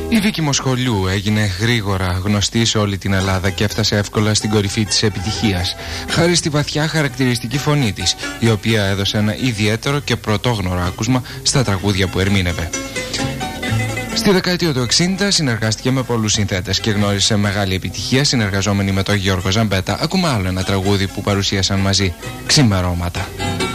Η Βίκη Μοσχολιού έγινε γρήγορα γνωστή σε όλη την Ελλάδα και έφτασε εύκολα στην κορυφή της επιτυχίας, χάρη στη βαθιά χαρακτηριστική φωνή της, η οποία έδωσε ένα ιδιαίτερο και πρωτόγνωρο άκουσμα στα τραγούδια που ερμήνευε. Στη δεκαετία του 60 συνεργάστηκε με πολλούς συνθέτες και γνώρισε μεγάλη επιτυχία συνεργαζόμενη με τον Γιώργο Ζαμπέτα. Ακούμε άλλο ένα τραγούδι που παρουσίασαν μαζί, Ξημερώματα.